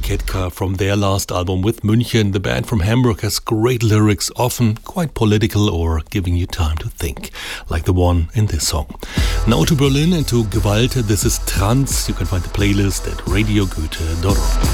Ketka from their last album with München. The band from Hamburg has great lyrics, often quite political or giving you time to think, like the one in this song. Now to Berlin and to Gewalt. This is Trans. You can find the playlist at radiogoethe.org.